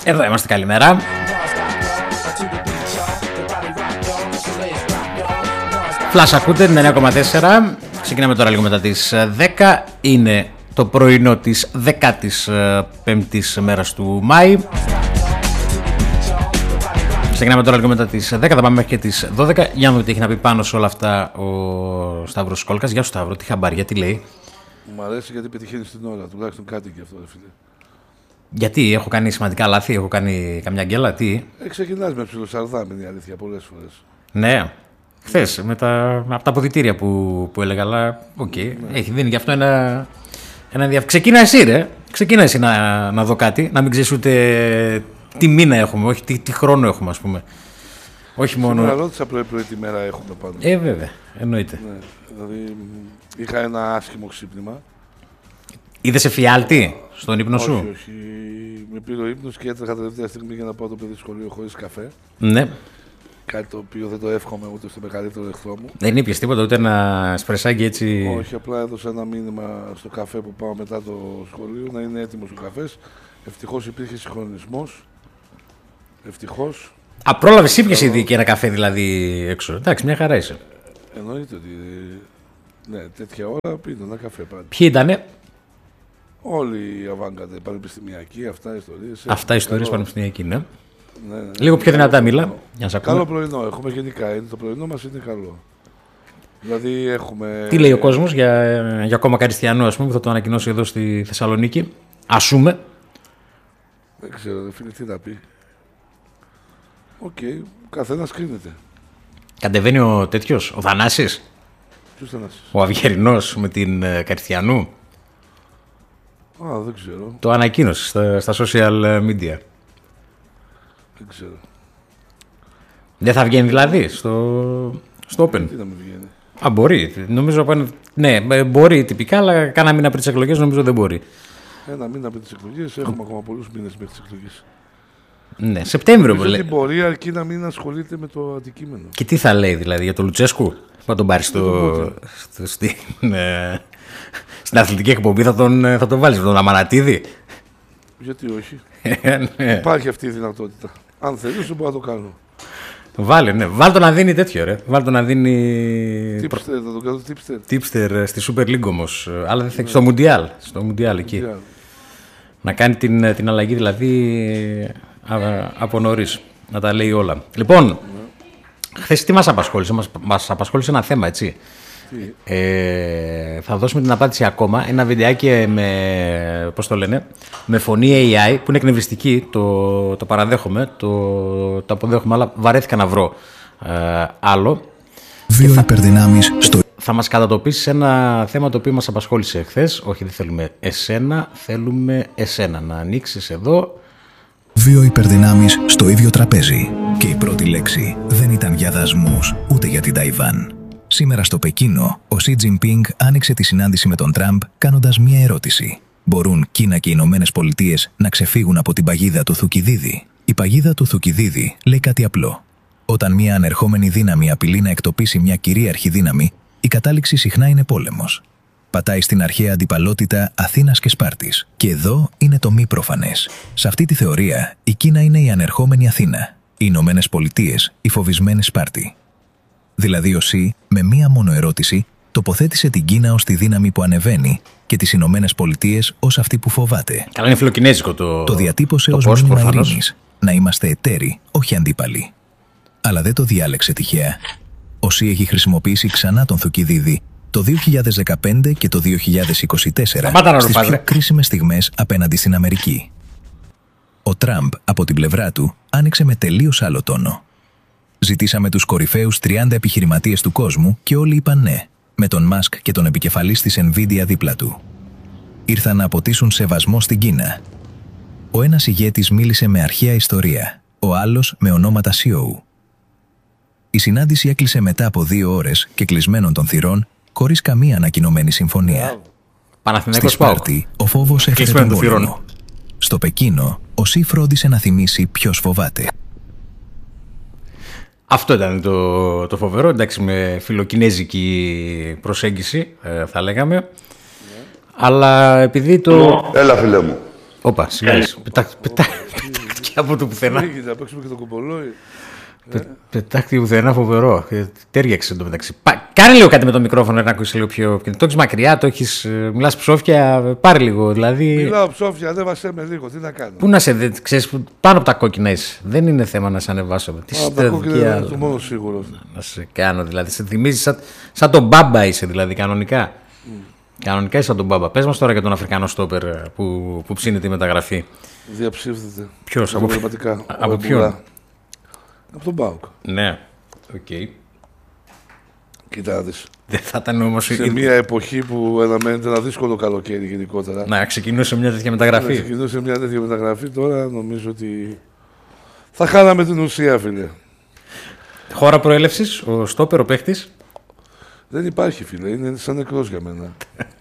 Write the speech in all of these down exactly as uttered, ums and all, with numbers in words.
Εδώ είμαστε, καλημέρα. Φλάς ακούτε, την εννιά κόμμα τέσσερα. Ξεκινάμε τώρα λίγο μετά τις δέκα. Είναι το πρωινό της δέκατης πέμπτης μέρας του Μάη. Ξεκινάμε τώρα λίγο μετά τις δέκα, θα πάμε μέχρι και τις δώδεκα. Για να δούμε τι έχει να πει πάνω σε όλα αυτά ο Σταύρος Σκόλκας. Γεια σου Σταύρο, τι χαμπάρια, τι λέει? Μου αρέσει γιατί πετυχαίνει την ώρα, τουλάχιστον κάτι και αυτό, ρε φίλε. Γιατί, έχω κάνει σημαντικά λάθη, έχω κάνει καμιά γκέλα, τι? Ε, ξεκινάς με ψιλοσαρδάμ, είναι η αλήθεια, πολλές φορές. Ναι, χθες με τα, από τα αποδυτήρια που, που έλεγα, αλλά οκ, okay, ναι. Έχει δίνει γι' αυτό ένα, ένα ενδιαφέρον. Ξεκίνα εσύ ρε, ξεκίνα εσύ να, να δω κάτι, να μην ξέρεις ούτε τι μήνα έχουμε, όχι τι, τι χρόνο έχουμε ας πούμε. Όχι μόνο. Σήμερα ρώτησα πρωί-πρωί τι μέρα έχουμε πάνω. Ε, βέβαια, εννοείται. Ναι, δηλαδή είχα ένα άσχημο ξύπνημα. Είδες εφιάλτη στον ύπνο σου? Όχι, όχι. Με πήρε ο ύπνος και έτρεχα τελευταία στιγμή για να πάω το παιδί στο σχολείο χωρίς καφέ. Ναι. Κάτι το οποίο δεν το εύχομαι ούτε στο μεγαλύτερο εχθρό μου. Δεν ήπιες τίποτα, ούτε ένα σπρεσάκι έτσι? Όχι, απλά έδωσα ένα μήνυμα στο καφέ που πάω μετά το σχολείο να είναι έτοιμος ο καφές. Ευτυχώς υπήρχε συγχρονισμός. Ευτυχώς. Α, πρόλαβες, ήπιες ήδη και ένα καφέ δηλαδή έξω? Εντάξει, μια χαρά είσαι. Εννοείται ότι. Ναι, τέτοια ώρα πίνω ένα καφέ πάντα. Ποιοι ήτανε? Όλοι οι αβάγκατε, πανεπιστημιακοί, αυτά ιστορίες. Αυτά ιστορίες πανεπιστημιακοί, ναι. Ναι, ναι. Λίγο πιο δυνατά μίλα, για να σ' ακούμε. Καλό πρωινό, έχουμε γενικά. Είναι, το πρωινό μας είναι καλό. Δηλαδή έχουμε. Τι λέει ο κόσμος για, για ακόμα Καριστιανό, ας πούμε, που θα το ανακοινώσει εδώ στη Θεσσαλονίκη? Ασούμε. Δεν ξέρω, φίλε, τι να πει. Οκ, okay, καθένας κρίνεται. Κατεβαίνει ο τέτοιος, ο Θανάσης. Ποιος Θανάσης? Ο Αυγερινός με την uh, Καριστιανού. Α, δεν ξέρω. Το ανακοίνωσε στα, στα social media. Δεν ξέρω. Δεν θα βγαίνει δηλαδή στο, στο Open? Τι να μην βγαίνει. Α, μπορεί. Νομίζω πάνε... Ναι, μπορεί τυπικά, αλλά κάνα μήνα πριν τις εκλογές νομίζω δεν μπορεί. Ένα μήνα πριν τις εκλογές, έχουμε ακόμα πολλούς μήνες μέχρι τις εκλογές. Ναι, Σεπτέμβριο μπορεί. Δεν μπορεί, αρκεί να μην ασχολείται με το αντικείμενο. Και τι θα λέει δηλαδή για τον Λουτσέσκου? Θα τον πάρει στο, στο, στην, ε, στην αθλητική εκπομπή, θα τον, θα τον βάλεις με τον Αμανατίδη? Γιατί όχι. Ναι. Υπάρχει αυτή η δυνατότητα. Αν θέλεις, δεν μπορώ να το κάνω. Βάλε, ναι. Βάλ' το να δίνει τέτοιο, ρε. Βάλ' το να δίνει. Τίπστερ, θα το κάνω τίπστερ. Τίπστερ στη Super League όμως. Αλλά δεν θα... ναι. Στο Μουντιάλ. Στο Μουντιάλ εκεί. Mundial. Να κάνει την, την αλλαγή δηλαδή α, από νωρίς. Να τα λέει όλα. Λοιπόν, ναι. Χθες τι μας απασχόλησε? Μας, μας απασχόλησε ένα θέμα, έτσι. Ε, θα δώσουμε την απάντηση ακόμα. Ένα βιντεάκι με, πώς το λένε, με φωνή έι άι που είναι εκνευριστική. Το, το παραδέχομαι, το, το αποδέχομαι, αλλά βαρέθηκα να βρω ε, άλλο. Δύο υπερδυνάμεις στο... Θα μας κατατοπίσει ένα θέμα το οποίο μας απασχόλησε χθες. Όχι, δεν θέλουμε εσένα, θέλουμε εσένα. Να ανοίξεις εδώ. Δύο υπερδυνάμεις στο ίδιο τραπέζι. Και η πρώτη λέξη δεν ήταν για δασμούς, ούτε για την Ταϊβάν. Σήμερα στο Πεκίνο, ο Σι Τζινπίνγκ άνοιξε τη συνάντηση με τον Τραμπ κάνοντας μία ερώτηση. Μπορούν Κίνα και οι Ηνωμένες Πολιτείες να ξεφύγουν από την παγίδα του Θουκυδίδη? Η παγίδα του Θουκυδίδη λέει κάτι απλό. Όταν μία ανερχόμενη δύναμη απειλεί να εκτοπίσει μια κυρίαρχη δύναμη, η κατάληξη συχνά είναι πόλεμος. Πατάει στην αρχαία αντιπαλότητα Αθήνας και Σπάρτης. Και εδώ είναι το μη προφανές. Σε αυτή τη θεωρία, η Κίνα είναι η ανερχόμενη Αθήνα, οι Ηνωμένες Πολιτείες η φοβισμένη Σπάρτη. Δηλαδή ο Σι, με μία μόνο ερώτηση, τοποθέτησε την Κίνα ως τη δύναμη που ανεβαίνει και τις Ηνωμένες Πολιτείες ως αυτή που φοβάται. Καλά, είναι φιλοκινέζικο το. Το διατύπωσε το ως πώς, μήνυμα προφανώς. ειρήνης, να είμαστε εταίροι, όχι αντίπαλοι. Αλλά δεν το διάλεξε τυχαία. Ο Σι έχει χρησιμοποιήσει ξανά τον Θουκυδίδη το δύο χιλιάδες δεκαπέντε και το δύο χιλιάδες είκοσι τέσσερα στις πιο κρίσιμες στιγμές απέναντι στην Αμερική. Ο Τραμπ, από την πλευρά του, άνοιξε με τελείως άλλο τόνο. Ζητήσαμε τους κορυφαίους τριάντα επιχειρηματίες του κόσμου και όλοι είπαν ναι, με τον Μάσκ και τον επικεφαλής της Nvidia δίπλα του. Ήρθαν να αποτίσουν σεβασμό στην Κίνα. Ο ένας ηγέτης μίλησε με αρχαία ιστορία, ο άλλος με ονόματα σι ι ο. Η συνάντηση έκλεισε μετά από δύο ώρες και κλεισμένων των θυρών, χωρίς καμία ανακοινωμένη συμφωνία. Στη Σπάρτη, ο φόβος έφερε τον πόλεμο. Στο Πεκίνο, ο Σι φρόντισε να θυμίσει ποιος φοβάται. Αυτό ήταν το, το φοβερό, εντάξει, με φιλοκινέζικη προσέγγιση, ε, θα λέγαμε. Yeah. Αλλά επειδή το... Έλα, φίλε μου. Όπα, σιγά. Πετά, πετά, Πετάχτηκε από το πουθενά. Φύγει, να παίξουμε και το κομπολόι. Πε, πετάχτηκε πουθενά, φοβερό. Τέριαξε εντωμεταξύ. Κάνε λίγο κάτι με το μικρόφωνο να ακούσει λίγο πιο. Το έχει μακριά, το έχει. Μιλά ψόφια, πάρε λίγο. Δηλαδή... Μιλάω ψόφια, ανέβασέ με λίγο, τι να κάνω. Πού να σε δει, ξέρει, πάνω από τα κόκκινα είσαι. Δεν είναι θέμα να σε ανεβάσω. Τι από τα κόκκινα είναι το μόνο σίγουρο. Να σε κάνω, δηλαδή. Σε θυμίζει σαν, σαν τον μπάμπα είσαι, δηλαδή, κανονικά. Mm. Κανονικά είσαι σαν τον μπάμπα. Πες μας τώρα για τον Αφρικανό στόπερ που, που ψήνεται η μεταγραφή. Διαψήφθεται. Ποιος, από, από ποιον? Από τον ΠΑΟΚ. Ναι, οκ. Okay. Κοίτα δεις. Δεν θα ήταν όμως... Σε μια εποχή που αναμένεται ένα δύσκολο καλοκαίρι γενικότερα. Να ξεκινούσε μια τέτοια μεταγραφή. Να ξεκινούσε μια τέτοια μεταγραφή, τώρα νομίζω ότι θα χάναμε την ουσία, φίλε. Χώρα προέλευσης, ο στόπερ, ο παίχτης. Δεν υπάρχει, φίλε, είναι σαν νεκρός για μένα.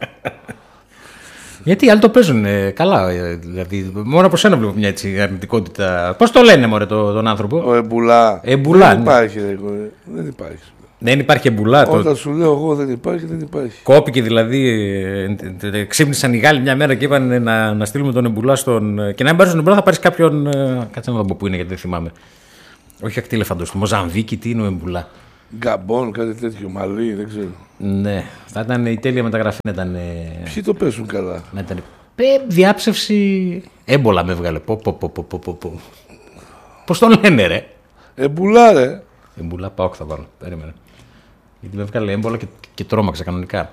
Γιατί οι άλλοι το παίζουν ε, καλά, ε, δηλαδή μόνο από σένα βλέπω μια έτσι αρνητικότητα. Πώς το λένε μωρέ το, τον άνθρωπο? Ο Εμπουλά. Εμπουλά δεν ναι. υπάρχει, ρε, δεν υπάρχει. Δεν υπάρχει Εμπουλά. Όταν το... σου λέω εγώ δεν υπάρχει, δεν υπάρχει. Κόπηκε δηλαδή, ε, ε, ξύπνησαν οι Γάλλοι μια μέρα και είπαν ε, να, να στείλουμε τον Εμπουλά στον... Και να μην πάρεις τον Εμπουλά θα πάρεις κάποιον, ε, κάτσε να δω που είναι γιατί δεν θυμάμαι. Όχι ακτήλεφαντος, στο Μοζαμβίκη, τι είναι ο Εμπουλά. Γκαμπόν, κάτι τέτοιο, Μαλί, δεν ξέρω. Ναι, θα ήταν η τέλεια μεταγραφή να ήταν. Ποιοι το παίζουν καλά. Να ήταν. Ε, διάψευση. Έμπολα με έβγαλε. Πω, πω, πω, πω, πω, πω. Πώς τον λένε, ρε. Εμπουλά, ρε. Εμπουλά, πάω και θα βάλω. Περίμενε. Γιατί με έβγαλε έμπολα και, και τρόμαξα κανονικά.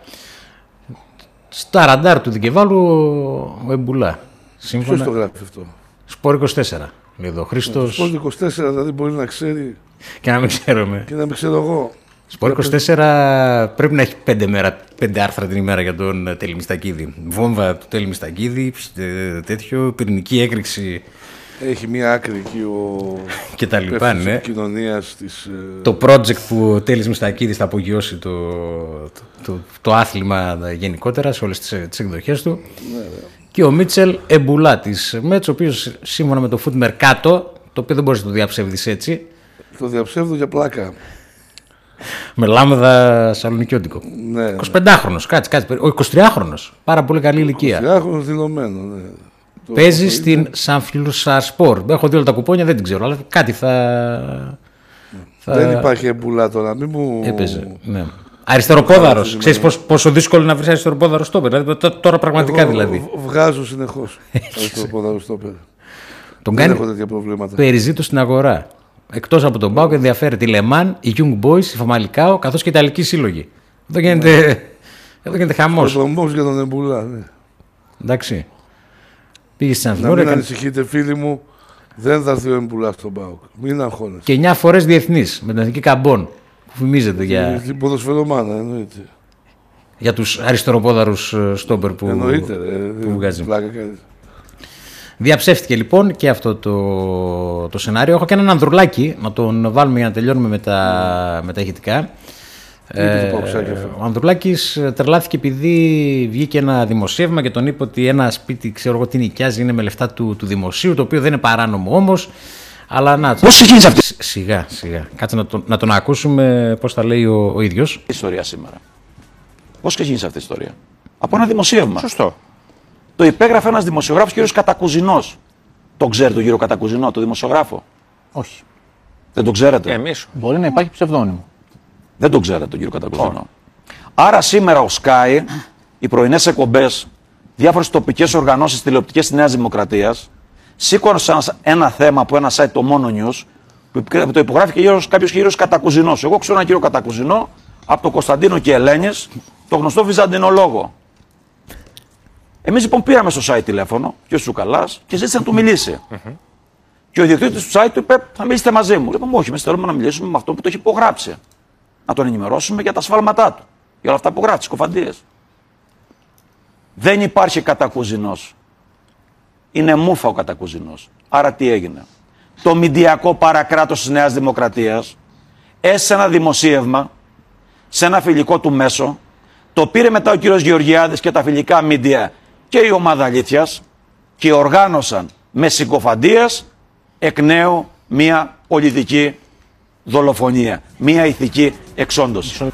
Στα ραντάρ του Δικεβάλου ο Εμπουλά. Σύμφωνα... Ποιος το γράφει αυτό? Σπορ είκοσι τέσσερα. Εδώ, Χρήστος... Σπορ είκοσι τέσσερα δηλαδή μπορεί να ξέρει. Και να μην ξέρουμε. Και να μην ξέρω εγώ. Σπορ είκοσι τέσσερα πρέπει να έχει πέντε, μέρα, πέντε άρθρα την ημέρα για τον Τέλη Μιστακίδη. Βόμβα του Τέλη Μιστακίδη, τέτοιο, πυρηνική έκρηξη. Έχει μία άκρη εκεί ο και τα λοιπά, ναι. Κοινωνίας της... Το project που ο Τέλης Μιστακίδης θα απογειώσει το, το, το, το άθλημα γενικότερα σε όλες τις, τις εκδοχές του. Ναι, ναι. Και ο Μίτσελ Εμπουλά της Μέτς, ο οποίος σύμφωνα με το Foot Mercato, το οποίο δεν μπορείς να το διαψεύδεις έτσι. Το διαψεύδω για πλάκα. Με λάμδα σαλονικιώτικο. Ναι, εικοσιπεντάχρονος, κάτσε, κάτσε. Ο εικοσιτριάχρονος, πάρα πολύ καλή ηλικία. εικοσιτριάχρονος δηλωμένο, ναι. Παίζει το στην Σανφιλούσα Σπορ. Έχω δει όλα τα κουπόνια, δεν την ξέρω, αλλά κάτι θα. θα... Δεν υπάρχει Εμπουλά τώρα, μη μου. Έπαιζε, ναι. Αριστεροπόδαρος. Ξέρεις πόσο, πόσο δύσκολο να βρεις αριστεροπόδαρο στόπερ. Δηλαδή, τώρα πραγματικά εγώ δηλαδή. Βγάζω συνεχώς αριστεροπόδαρο στόπερ. Τον δεν κάνει έχω τέτοια προβλήματα. Περιζήτω στην αγορά. Εκτός από τον ΠΑΟΚ ενδιαφέρεται η Λεμάν, η Young Boys, η Φαμαλικάο καθώς και η Ιταλική Σύλλογη. Εδώ γίνεται, ναι. Εδώ γίνεται χαμός. Ο δρομός για τον Εμπουλά, ναι. Εντάξει. Πήγε στην Ανθηνόρα. Να μην έκανε... ανησυχείτε, φίλοι μου, δεν θα έρθει ο Εμπουλά στον ΠΑΟΚ. Μην αγχώνεσαι. Και εννιά φορές διεθνής με την Εθνική Καμπόν. Που φημίζεται για. Την ποδοσφαιρομάνα, εννοείται. Για τους αριστεροπόδαρους στόπερ που, εννοείται, που βγάζει. Πλάκα, διαψεύτηκε λοιπόν και αυτό το, το σενάριο. Έχω και έναν Ανδρουλάκη, να τον βάλουμε για να τελειώνουμε με τα, με τα ηχητικά. Ε, ο Ανδρουλάκης τρελάθηκε επειδή βγήκε ένα δημοσίευμα και τον είπε ότι ένα σπίτι, ξέρω εγώ τι νοικιάζει, είναι με λεφτά του, του δημοσίου, το οποίο δεν είναι παράνομο όμως. Αλλά να. Πώς ξεκίνησε αυτή? Σιγά, σιγά. Κάτσε να τον, να τον ακούσουμε πώς τα λέει ο, ο ίδιος. Ιστορία σήμερα. Πώς ξεκίνησε αυτή η ιστορία? Από ένα δημοσίευμα. Σωστό. Το υπέγραφε ένας δημοσιογράφος, κύριος Κατακουζινός. Τον ξέρετε τον κύριο Κατακουζινό, τον δημοσιογράφο? Όχι. Δεν τον ξέρετε? Εμείς. Μπορεί να υπάρχει ψευδόνυμο. Δεν τον ξέρετε τον κύριο Κατακουζινό. Oh. Άρα σήμερα ο Sky, οι πρωινές εκπομπές, διάφορες τοπικές οργανώσεις τηλεοπτικές της Νέας Δημοκρατίας, σήκωσαν ένα θέμα από ένα site, το Mono News, που το υπογράφει και κάποιος κύριος Κατακουζινός. Εγώ ξέρω έναν κύριο Κατακουζινό από τον Κωνσταντίνο και Ελένης, το γνωστό βυζαντινολόγο. Εμείς λοιπόν πήραμε στο site τηλέφωνο, και ο Τσουκαλάς, και ζήτησε να του μιλήσει. Mm-hmm. Και ο ιδιοκτήτης του site του είπε: θα μιλήσετε μαζί μου. Είπαμε: όχι, εμείς θέλουμε να μιλήσουμε με αυτό που το έχει υπογράψει. Να τον ενημερώσουμε για τα σφάλματά του. Για όλα αυτά που γράφει, τις κοφαντίες. Δεν υπάρχει Κατακουζινός. Είναι μούφα ο Κατακουζινός. Άρα τι έγινε? Το μηντιακό παρακράτος της Νέας Δημοκρατίας έσαι ένα δημοσίευμα σε ένα φιλικό του μέσο, το πήρε μετά ο κύριος Γεωργιάδης και τα φιλικά μίντια και η ομάδα αλήθειας και οργάνωσαν με συκοφαντίες εκ νέου μία πολιτική δολοφονία, μία ηθική εξόντωση.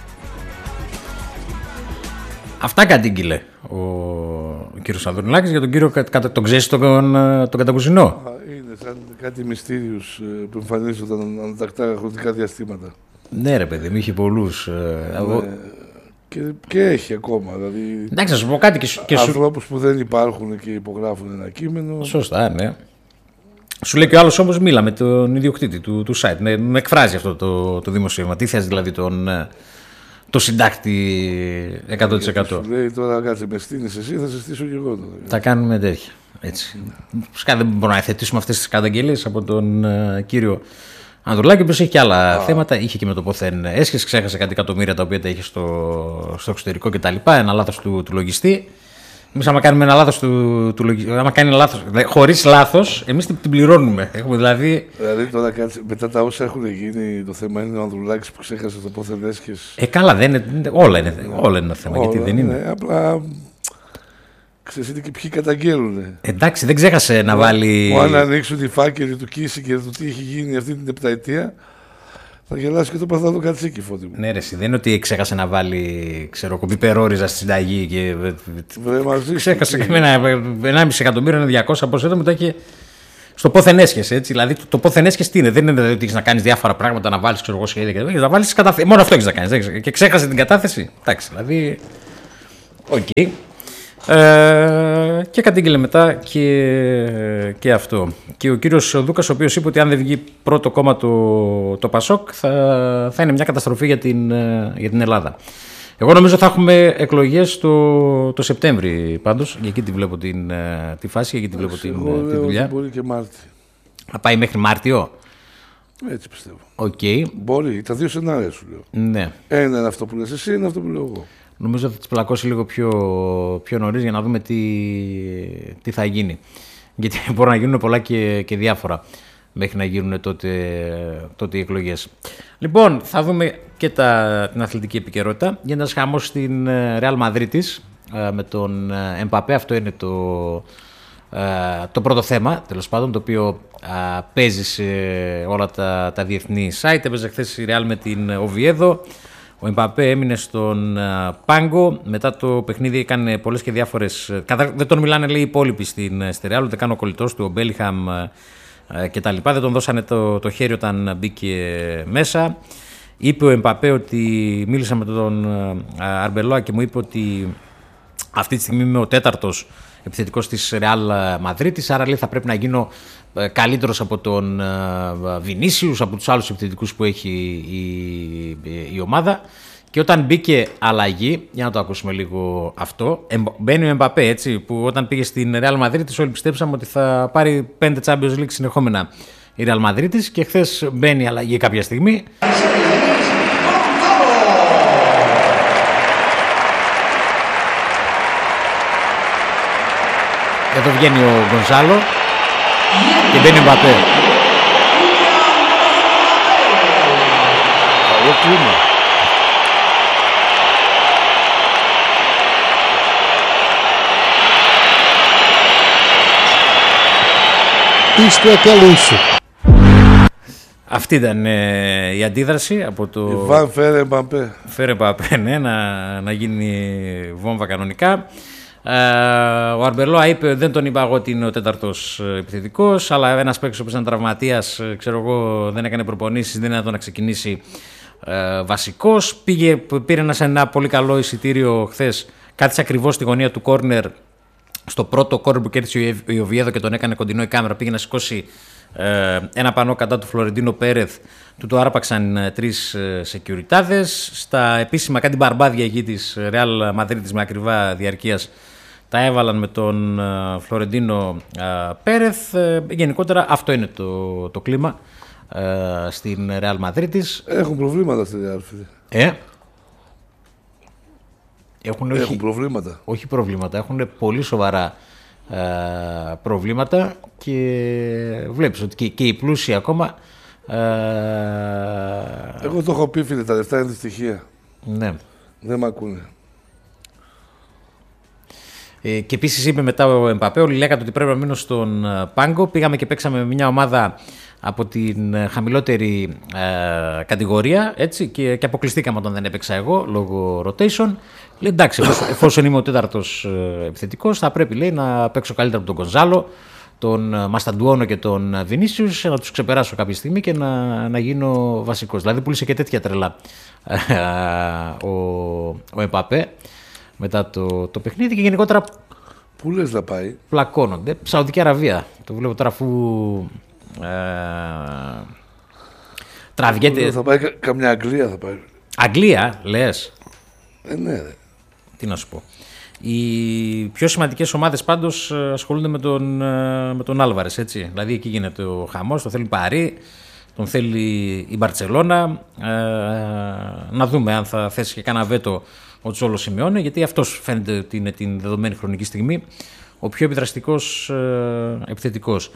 Αυτά κατήγγειλε ο, ο κύριος Ανδρουλάκης για τον κύριο, τον ξέρεις τον, τον Κατακουζινό? Είναι Είναι σαν κάτι μυστήριους που εμφανίζονταν ανατακτά χρονικά διαστήματα. Ναι, ρε παιδί, μου είχε πολλούς. Ναι. Εγώ... Και, και έχει ακόμα. Δηλαδή, εντάξει, να σου πω κάτι. Και, και ανθρώπους σου... που δεν υπάρχουν και υπογράφουν ένα κείμενο. Σωστά, ναι. Σου λέει και ο άλλος όμως μίλα με τον ιδιοκτήτη του, του site. Ναι, με εκφράζει αυτό το, το δημοσίευμα. Τι θες δηλαδή τον, το συντάκτη εκατό τοις εκατό. Σου λέει τώρα κάτσε με στείνεις εσύ, θα σε στήσω και εγώ τώρα. Θα κάνουμε τέτοια. Έτσι. Φυσικά δεν μπορούμε να εθετήσουμε αυτές τις καταγγελίες από τον uh, κύριο Ανδρουλάκη, ο οποίος έχει και άλλα ah. θέματα. Είχε και με το πόθεν έσχεση, ξέχασε κάτι εκατομμύρια τα οποία τα είχε στο, στο εξωτερικό κτλ. Ένα λάθος του, του λογιστή. Εμείς άμα κάνουμε ένα λάθος του, του λογιστή, άμα κάνει ένα λάθος, χωρίς λάθος, εμείς την, την πληρώνουμε. Έχουμε δηλαδή... δηλαδή τώρα κάτσε, μετά τα όσα έχουν γίνει, το θέμα είναι ο Ανδρουλάκης που ξέχασε το πόθεν έσχεση. Ε, καλά, δεν είναι, όλα είναι, όλα είναι ένα θέμα. Όλα, γιατί δεν είναι. Ναι, απλά. Ξέρεις και ποιοι καταγγέλνουν. Εντάξει, δεν ξέχασε να βάλει. Που αν ανοίξουν τη φάκελη του Κίσιγκερ του τι έχει γίνει αυτή την επταετία, θα γελάσει και το Παθάδο Κατσίκι, Φώτη μου. Ναι, ρε, δεν είναι ότι ξέχασε να βάλει, ξέρω, πιπερόριζα στη συνταγή και. Βρε, μαζί. Ξέχασε και ένα ενάμιση εκατομμύριο, ένα διακόσια από εδώ μετά και. Στο πόθεν έσχεσαι, έτσι. Δηλαδή το, το πόθεν έσχεσαι τι είναι. Δεν είναι δηλαδή ότι έχει να κάνει διάφορα πράγματα, να βάλει σχέδια και τέτοια. Να βάλει κατάθεση. Μόνο αυτό έχει να κάνει. Και ξέχασε την κατάθεση. Εντάξει, δηλαδή. Οκ. Okay. Ε, και κατήγγειλε μετά και, και αυτό. Και ο κύριος Δούκας, ο οποίος είπε ότι αν δεν βγει πρώτο κόμμα το, το Πασόκ θα, θα είναι μια καταστροφή για την, για την Ελλάδα. Εγώ νομίζω θα έχουμε εκλογές το, το Σεπτέμβρη πάντως. Για εκεί τη βλέπω την, τη φάση, για εκεί τη βλέπω την, εγώ τη δουλειά. Μπορεί και Μάρτιο. Θα πάει μέχρι Μάρτιο. Έτσι πιστεύω. Okay. Μπορεί, τα δύο σενάρια σου λέω. Ναι. Ένα είναι αυτό που λες εσύ, είναι αυτό που λέω εγώ. Νομίζω θα τις πλακώσει λίγο πιο, πιο νωρίς για να δούμε τι, τι θα γίνει. Γιατί μπορούν να γίνουν πολλά και, και διάφορα μέχρι να γίνουν τότε, τότε οι εκλογές. Λοιπόν, θα δούμε και τα, την αθλητική επικαιρότητα. Γίνεται ένας χαμός στην Real Madrid με τον Εμπαπέ. Αυτό είναι το, το πρώτο θέμα, τέλος πάντων, το οποίο παίζει σε όλα τα, τα διεθνή site. Έπαιζε χθες η Real με την Οβιέδο. Ο Εμπαπέ έμεινε στον πάγκο. Μετά το παιχνίδι έκανε πολλές και διάφορες. Δεν τον μιλάνε, λέει, οι υπόλοιποι στην Real, ούτε καν ο κολλητός του, ο Μπέλιχαμ κτλ. Δεν τον δώσανε το, το χέρι όταν μπήκε μέσα. Είπε ο Εμπαπέ ότι μίλησα με τον Αρμπελόα και μου είπε ότι αυτή τη στιγμή είμαι ο τέταρτος επιθετικός της Real Μαδρίτης, άρα λέει θα πρέπει να γίνω καλύτερος από τον Βινίσιους, από τους άλλους επιθετικούς που έχει η, η ομάδα. Και όταν μπήκε αλλαγή, για να το ακούσουμε λίγο αυτό, μπαίνει ο Εμπαπέ, έτσι, που όταν πήγε στην Real Μαδρίτης όλοι πιστέψαμε ότι θα πάρει πέντε Champions League συνεχόμενα η Real Μαδρίτης και χθες μπαίνει αλλαγή κάποια στιγμή. Εδώ βγαίνει ο Γκονζάλο και μπαίνει ο Εμπαπέ. Καλό κλίμα. Isto é que é luxo. Αυτή ήταν ε, η αντίδραση από το... Ιβάν φέρε Εμπαπέ. Φέρε Εμπαπέ, ναι, να, να γίνει βόμβα κανονικά. Ε, ο Αρμπελόα είπε, δεν τον είπα εγώ ότι είναι ο τέταρτος επιθετικός, αλλά ένας παίκτης όπως ήταν τραυματίας, ξέρω εγώ, δεν έκανε προπονήσεις, δεν ήταν να ξεκινήσει ε, βασικός. Πήγε, πήρε ένα, ένα πολύ καλό εισιτήριο χθες, κάθισε ακριβώς στη γωνία του κόρνερ, στο πρώτο κόρνερ που κέρδισε η Οβιέδο και τον έκανε κοντινό η κάμερα, πήγε να σηκώσει ε, ένα πανό κατά του Φλωρεντίνο Πέρεθ, του το άρπαξαν ε, τρεις ε, σεκιουριτάδες. Στα επίσημα κάτι μπαρμπάδια εκεί της Real Μαδρίτης με ακριβά διαρκείας τα έβαλαν με τον ε, Φλωρεντίνο ε, Πέρεθ. Ε, γενικότερα αυτό είναι το, το κλίμα ε, στην Real Μαδρίτης. Έχουν προβλήματα στη Real. Ε, Έχουν, Έχουν όχι, προβλήματα. Όχι προβλήματα, έχουν πολύ σοβαρά ε, προβλήματα και βλέπεις ότι και, και οι πλούσιοι ακόμα... Ε, Εγώ το έχω πει, φίλε, τα λεφτά είναι δυστυχία. Ναι. Δεν μ' ακούνε. Ε, και επίσης είπε μετά ο Εμπαπέ, όλοι λέγατε ότι πρέπει να μείνω στον πάγκο. Πήγαμε και παίξαμε με μια ομάδα από την χαμηλότερη ε, κατηγορία, έτσι, και, και αποκλειστήκαμε όταν δεν έπαιξα εγώ λόγω rotation. Λέει εντάξει, εφόσον είμαι ο τέταρτος ε, επιθετικός, θα πρέπει, λέει, να παίξω καλύτερα από τον Γκονζάλο, τον Μασταντουόνο και τον Βινίσιους, να τους ξεπεράσω κάποια στιγμή και να, να γίνω βασικός. Δηλαδή πούλησε και τέτοια τρελά ο, ο Εμπαπέ μετά το, το παιχνίδι και γενικότερα. Πού λες να πάει? Πλακώνονται. Σαουδική Αραβία. Το βλέπω τώρα αφού ε, τραβιέται. Θα πάει κα, καμιά Αγγλία θα πάει. Αγγλία λες? Ε, ναι ρε. Τι να σου πω. Οι πιο σημαντικές ομάδες πάντως ασχολούνται με τον, με τον Άλβαρες, έτσι. Δηλαδή εκεί γίνεται ο χαμός, τον θέλει Παρί, τον θέλει η Μπαρτσελώνα. Ε, να δούμε αν θα θέσει και κάνα βέτο ο Τσόλο Σιμεώνε, γιατί αυτός φαίνεται ότι είναι την δεδομένη χρονική στιγμή ο πιο επιδραστικός ε, επιθετικός.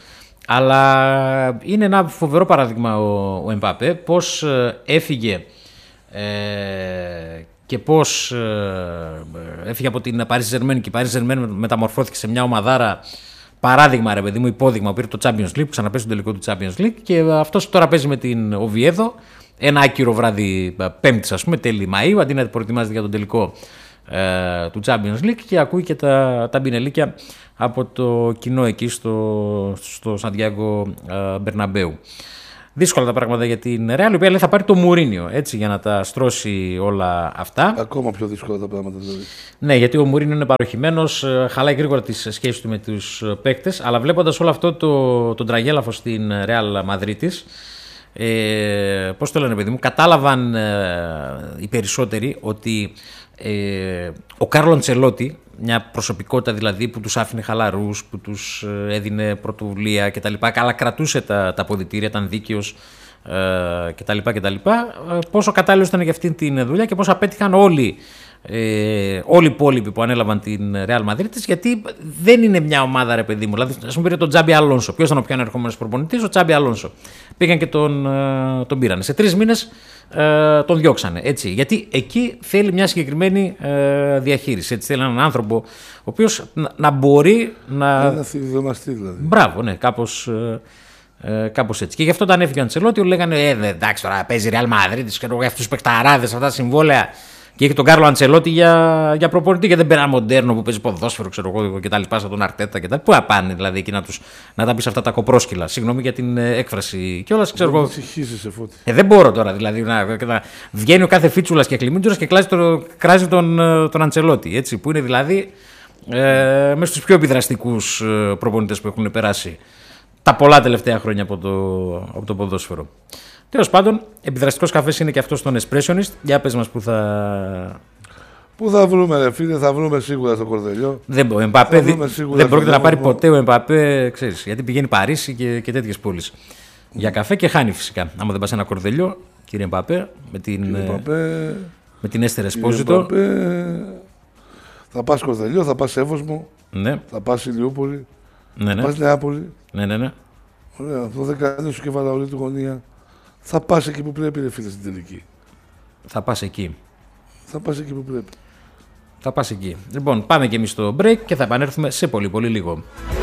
Αλλά είναι ένα φοβερό παράδειγμα ο, ο Εμπαπέ, πώς ε, έφυγε ε, και πώς ε, έφυγε από την Paris Saint-Germain και η Paris Saint-Germain μεταμορφώθηκε σε μια ομαδάρα, παράδειγμα ρε παιδί μου, υπόδειγμα, πήρε το Champions League, που ξαναπέσει στο τελικό του Champions League και αυτός τώρα παίζει με την Οβιέδο, ένα άκυρο βράδυ Πέμπτης, ας πούμε, τέλη Μαΐου, αντί να προετοιμάζεται για τον τελικό ε, του Champions League, και ακούει και τα, τα μπινελίκια από το κοινό εκεί στο, στο Σαντιάγκο ε, Μπερναμπέου. Δύσκολα τα πράγματα για την Real, η οποία λέει θα πάρει το Μουρίνιο, έτσι, για να τα στρώσει όλα αυτά. Ακόμα πιο δύσκολα τα πράγματα δηλαδή. Ναι, γιατί ο Μουρίνιο είναι παροχημένος, χαλάει γρήγορα τις σχέσεις του με τους παίκτες, αλλά βλέποντας όλο αυτό το, το τραγέλαφο στην Real Μαδρίτης, ε, πώς το λένε παιδί μου, κατάλαβαν ε, οι περισσότεροι ότι ε, ο Κάρλο Αντσελότη, μια προσωπικότητα δηλαδή που τους άφηνε χαλαρούς, που τους έδινε πρωτοβουλία κτλ. Αλλά κρατούσε τα, τα αποδυτήρια, ήταν δίκαιος ε, κτλ. κτλ. Πόσο κατάλληλος ήταν για αυτήν την δουλειά και πώς απέτυχαν όλοι, ε, όλοι οι υπόλοιποι που ανέλαβαν την Real Madrid, γιατί δεν είναι μια ομάδα, ρε παιδί μου. Δηλαδή, ας πούμε, πήρε τον Τζάμπι Αλόνσο. Ποιος ήταν ο πιο ανερχόμενος προπονητής? Ο Τζάμπι Αλόνσο. Πήγαν και τον, ε, τον πήρανε. Σε τρεις μήνες ε, τον διώξανε. Έτσι, γιατί εκεί θέλει μια συγκεκριμένη ε, διαχείριση. Έτσι, θέλει έναν άνθρωπο ο οποίος να, να μπορεί να. Ένα θηδοναστή δηλαδή. Μπράβο, ναι, κάπως. Ε, Ε, κάπως έτσι. Και γι' αυτό όταν έφυγε ο Αντσελότη, λέγανε ε, εντάξει τώρα παίζει Real Madrid, ξέρω για αυτούς τους παικταράδες, αυτά τα συμβόλαια. Και έχει τον Κάρλο Αντσελότη για, για προπονητή και δεν πέρα μοντέρνο που παίζει ποδόσφαιρο, ξέρω εγώ και τα λοιπά, σαν τον Αρτέτα και τα. Πού να πάνε δηλαδή εκεί να, τους, να τα πεις αυτά τα κοπρόσκυλα. Συγγνώμη για την ε, έκφραση κιόλας, ξέρω εγώ. Ε, δεν μπορώ τώρα δηλαδή να, να βγαίνει ο κάθε Φίτσουλας και Κλιμίντζουρας και κλάζει το, κράζει τον, τον Αντσελότη. Έτσι, που είναι δηλαδή ε, μέσα στους πιο επιδραστικούς ε, προπονητές που έχουν περάσει τα πολλά τελευταία χρόνια από το, από το ποδόσφαιρο. Τέλος πάντων, επιδραστικός καφές είναι και αυτός στον Espressionist. Για πες μας που θα. Πού θα βρούμε, ρε φίλε, θα βρούμε σίγουρα στο Κορδελιό. Δεν, ο Εμπαπέ, δεν πρόκειται να πάρει ποτέ ο Εμπαπέ, ξέρεις, γιατί πηγαίνει Παρίσι και, και τέτοιες πόλεις. Mm. Για καφέ και χάνει φυσικά. Άμα δεν πας ένα Κορδελιό, κύριε Εμπαπέ, με την, Εμπαπέ, με την Έστερ Εσπόζητο. Θα πας Κορδελιό, θα πας Εύωσμο, ναι. Θα πας Ηλιούπολη, ναι, ναι. θα πας Νεάπολη. Ναι, ναι, ναι. Ωραία, αυτό δεν κάνει σου και βαλαολή του γωνία. Θα πας εκεί που πρέπει, ρε φίλε, στην τελική. Θα πας εκεί. Θα πας εκεί που πρέπει. Θα πας εκεί. Λοιπόν, πάμε και εμείς στο break και θα επανέλθουμε σε πολύ πολύ λίγο.